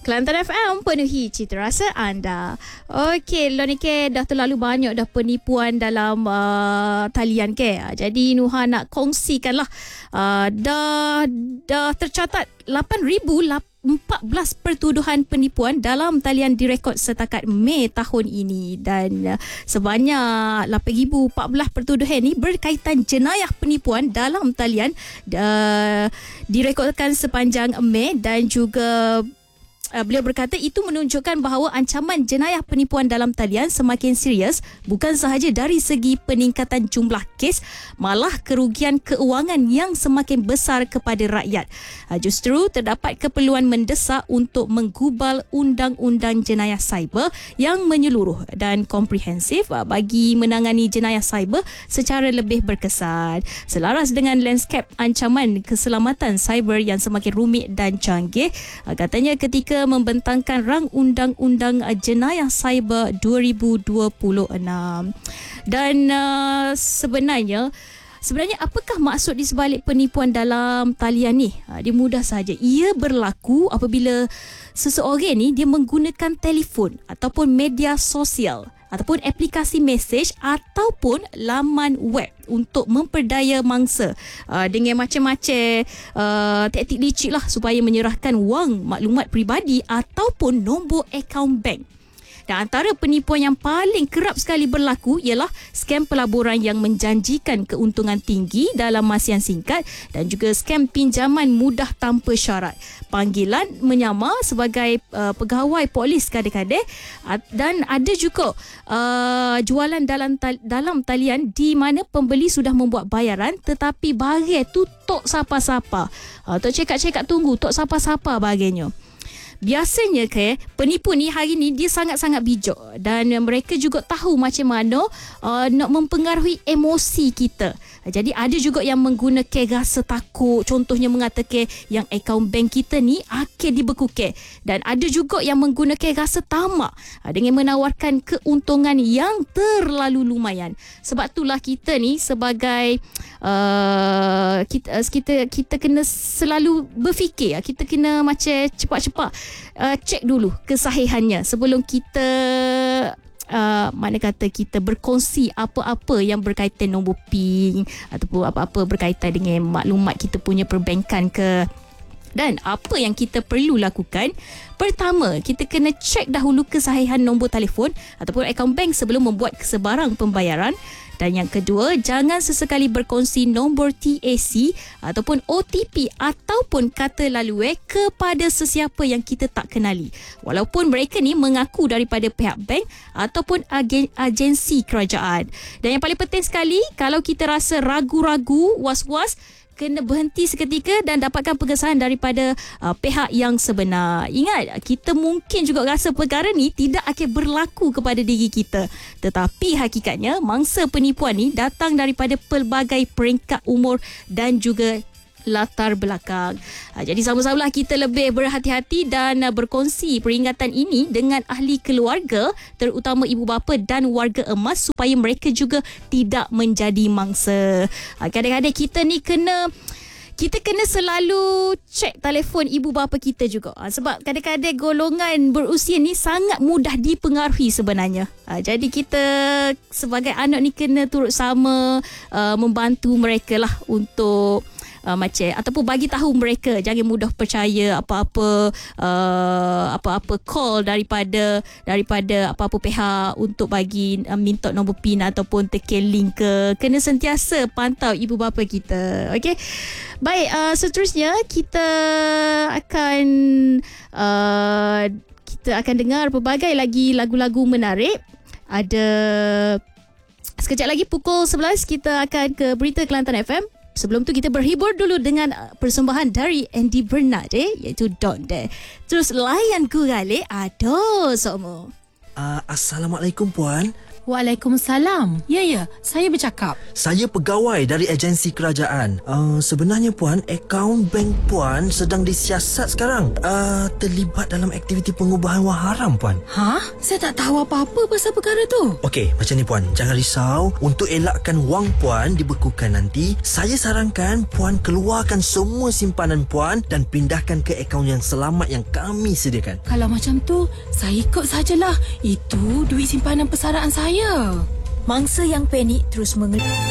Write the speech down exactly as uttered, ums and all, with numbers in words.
Kelantan F M penuhi cita rasa anda. Okey, lo ni ke dah terlalu banyak dah penipuan dalam uh, talian ke. Jadi Nuha nak kongsikanlah uh, dah dah tercatat lapan ribu empat belas pertuduhan penipuan dalam talian direkod setakat Mei tahun ini, dan uh, sebanyak lapan ribu empat belas pertuduhan ini berkaitan jenayah penipuan dalam talian uh, direkodkan sepanjang Mei, dan juga Uh, beliau berkata itu menunjukkan bahawa ancaman jenayah penipuan dalam talian semakin serius, bukan sahaja dari segi peningkatan jumlah kes, malah kerugian keuangan yang semakin besar kepada rakyat. Uh, justru terdapat keperluan mendesak untuk menggubal undang-undang jenayah cyber yang menyeluruh dan komprehensif uh, bagi menangani jenayah cyber secara lebih berkesan. Selaras dengan lanskap ancaman keselamatan cyber yang semakin rumit dan canggih, uh, katanya ketika membentangkan rang undang-undang jenayah cyber dua ribu dua puluh enam. Dan uh, sebenarnya Sebenarnya apakah maksud di sebalik penipuan dalam talian ni? Ha, dia mudah saja. Ia berlaku apabila seseorang ni dia menggunakan telefon ataupun media sosial ataupun aplikasi mesej ataupun laman web untuk memperdaya mangsa uh, dengan macam-macam uh, taktik licik lah supaya menyerahkan wang, maklumat peribadi ataupun nombor akaun bank. Dan antara penipuan yang paling kerap sekali berlaku ialah skam pelaburan yang menjanjikan keuntungan tinggi dalam masa yang singkat, dan juga skam pinjaman mudah tanpa syarat, panggilan menyamar sebagai uh, pegawai polis kadang-kadang, dan ada juga uh, jualan dalam dalam talian di mana pembeli sudah membuat bayaran tetapi barang tu tok siapa-siapa. Uh, tok cekak-cekak tunggu tok siapa-siapa barangnya. Biasanya ke penipu ni hari ni dia sangat-sangat bijak, dan mereka juga tahu macam mana uh, nak mempengaruhi emosi kita. Jadi ada juga yang menggunakan rasa takut, contohnya mengatakan yang akaun bank kita ni akan dibekukan, dan ada juga yang menggunakan rasa tamak uh, dengan menawarkan keuntungan yang terlalu lumayan. Sebab itulah kita ni sebagai uh, kita, kita kita kena selalu berfikir, kita kena macam cepat-cepat Uh, cek dulu kesahihannya sebelum kita uh, mana kata kita berkongsi apa-apa yang berkaitan nombor PIN ataupun apa-apa berkaitan dengan maklumat kita punya perbankan ke. Dan apa yang kita perlu lakukan? Pertama, kita kena cek dahulu kesahihan nombor telefon ataupun akaun bank sebelum membuat sebarang pembayaran. Dan yang kedua, jangan sesekali berkongsi nombor T A C ataupun O T P ataupun kata lalui kepada sesiapa yang kita tak kenali, walaupun mereka ni mengaku daripada pihak bank ataupun agen, agensi kerajaan. Dan yang paling penting sekali, kalau kita rasa ragu-ragu, was-was, kena berhenti seketika dan dapatkan pengesahan daripada uh, pihak yang sebenar. Ingat, kita mungkin juga rasa perkara ni tidak akan berlaku kepada diri kita, tetapi hakikatnya mangsa penipuan ni datang daripada pelbagai peringkat umur dan juga latar belakang. Ha, jadi sama-samalah kita lebih berhati-hati dan uh, berkongsi peringatan ini dengan ahli keluarga, terutama ibu bapa dan warga emas, supaya mereka juga tidak menjadi mangsa. Ha, kadang-kadang kita ni kena Kita kena selalu cek telefon ibu bapa kita juga. Ha, sebab kadang-kadang golongan berusia ni sangat mudah dipengaruhi sebenarnya. Ha, jadi kita sebagai anak ni kena turut sama uh, membantu mereka lah untuk Uh, macam ataupun bagi tahu mereka jangan mudah percaya apa-apa uh, apa-apa call daripada daripada apa-apa pihak untuk bagi uh, minta nombor PIN ataupun tekan link ke. Kena sentiasa pantau ibu bapa kita. Okey. Baik, uh, seterusnya kita akan uh, kita akan dengar pelbagai lagi lagu-lagu menarik. Ada sekejap lagi pukul sebelas kita akan ke Berita Kelantan F M. Sebelum tu kita berhibur dulu dengan persembahan dari Andy Bernard eh, iaitu Don't Dare. Terus layan ku gale, aduh semua. Uh, Assalamualaikum puan. Waalaikumsalam. Ya, ya, saya bercakap. Saya pegawai dari agensi kerajaan. Uh, sebenarnya Puan, akaun bank Puan sedang disiasat sekarang. Uh, terlibat dalam aktiviti pengubahan wang haram Puan. Ha? Saya tak tahu apa-apa pasal perkara tu. Okey, macam ni Puan. Jangan risau. Untuk elakkan wang Puan dibekukan nanti, saya sarankan Puan keluarkan semua simpanan Puan dan pindahkan ke akaun yang selamat yang kami sediakan. Kalau macam tu, saya ikut sajalah. Itu duit simpanan persaraan saya. Mangsa yang panik terus mengeluh.